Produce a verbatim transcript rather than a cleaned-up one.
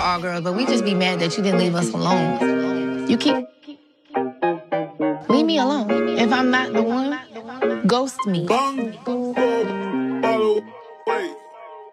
all girls, but we just be mad that you didn't leave us alone. You keep leave me alone. If I'm not the one, ghost me. Bang, follow, wait.